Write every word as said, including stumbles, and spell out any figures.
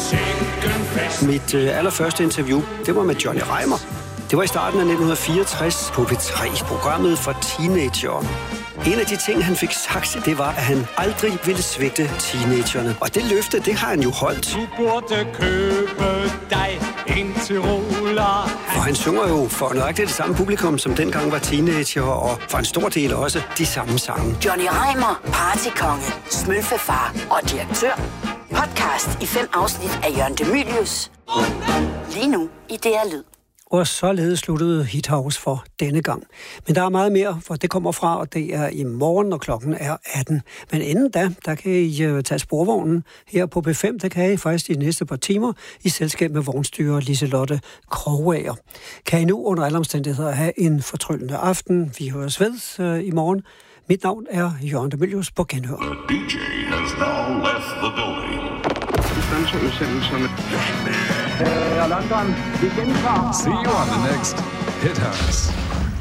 Mit øh, allerførste interview, det var med Johnny Reimer. Det var i starten af nitten fireogtres på P tre, programmet for teenager. En af de ting, han fik sagt, det var, at han aldrig ville svigte teenagerne. Og det løfte, det har han jo holdt. Du burde købe dig en Tyroler. For han synger jo for nøjagtigt det samme publikum, som dengang var teenager, og for en stor del også de samme sange. Johnny Reimer, partykonge, smølfefar og direktør. Podcast i fem afsnit af Jørgen De Mylius. Lige nu i D R Lyd. Og således sluttede Hit House for denne gang. Men der er meget mere, for det kommer fra, og det er i morgen, når klokken er atten. Men inden da, der kan I uh, tage sporvognen her på B fem. Det kan I faktisk de næste par timer i selskab med vognstyrer Liselotte Krogager. Kan I nu under alle omstændigheder have en fortryllende aften. Vi høres ved uh, i morgen. Mit navn er Jørgen De Mylius på genhør. The D J has now left the building. See you on the next Hit House.